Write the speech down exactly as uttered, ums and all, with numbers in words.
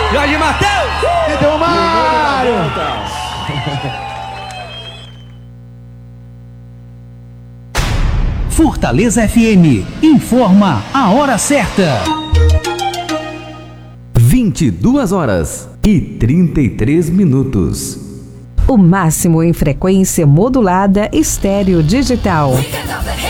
Jorge Matheus! E deu Mário! Fortaleza F M informa a hora certa. vinte e duas horas e trinta e três minutos. O máximo em frequência modulada estéreo digital.